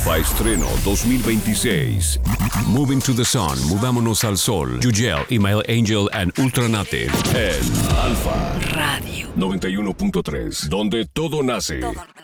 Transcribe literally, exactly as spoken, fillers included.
Alfa Estreno dos mil veintiséis. Moving to the Sun, Mudámonos al Sol, Yugel, Email Angel and Ultranate. En Alfa Radio noventa y uno punto tres, donde todo nace. Todo